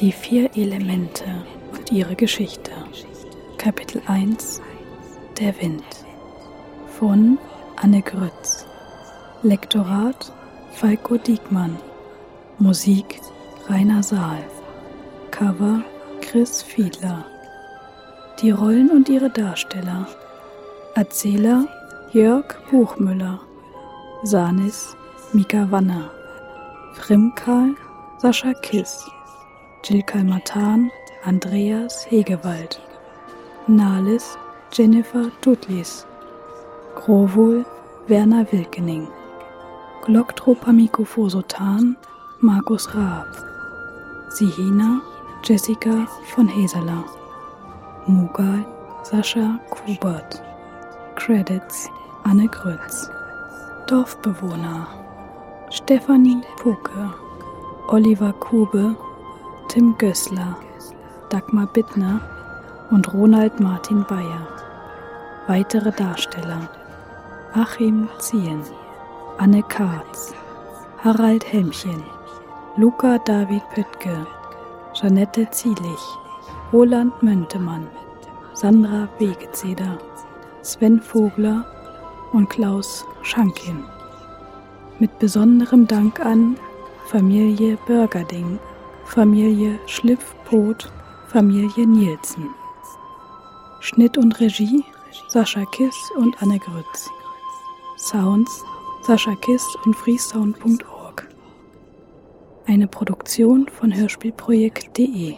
Die 4 Elemente und ihre Geschichte. Kapitel 1: Der Wind. Von Anne Grütz. Lektorat Falko Diekmann. Musik Rainer Saal. Cover Chris Fiedler. Die Rollen und ihre Darsteller: Erzähler Jörg Buchmüller, Sanis Mika Wanner, Frimkal Sascha Kiss, Jilkal-Matan Andreas Hegewald, Nalis Jennifer Tutlis, Grovul Werner Wilkening, Glocktropamycophosotan Markus Raab, Sihina Jessica von Heseler, Mughal Sascha Kubert. Credits Anne Grütz. Dorfbewohner: Stefanie Puke, Oliver Kube, Tim Gößler, Dagmar Bittner und Ronald Martin Bayer. Weitere Darsteller: Achim Ziehen, Anne Karz, Harald Helmchen, Luca David Pöttke, Jeanette Zielich, Roland Möntemann, Sandra Wegezeder, Sven Vogler und Klaus Schankin. Mit besonderem Dank an Familie Börgerding, Familie Schliff-Pot, Familie Nielsen. Schnitt und Regie Sascha Kiss und Anne Grütz. Sounds Sascha Kiss und freesound.org. Eine Produktion von hörspielprojekt.de.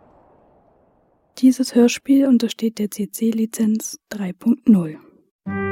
Dieses Hörspiel untersteht der CC-Lizenz 3.0.